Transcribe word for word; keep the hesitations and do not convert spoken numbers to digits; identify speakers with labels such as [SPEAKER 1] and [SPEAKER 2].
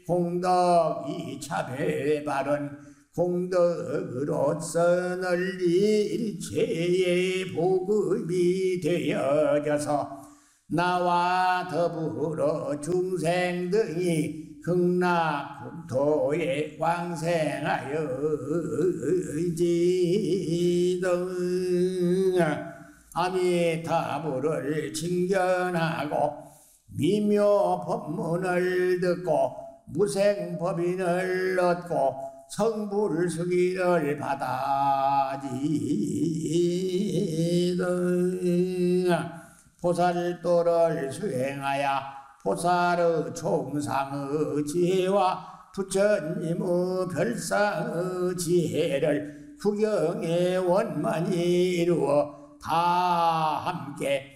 [SPEAKER 1] 공덕 이차 배발은 공덕으로서 널리 일체의 보급이 되어져서 나와 더불어 중생 등이 극락국토에 왕생하여지등 아미타불을 칭견하고 미묘 법문을 듣고 무생법인을 얻고 성불승인을 받아지등 보살도를 수행하여 보살의 총상의 지혜와 부처님의 별상의 지혜를 구경에 원만히 이루어 다 함께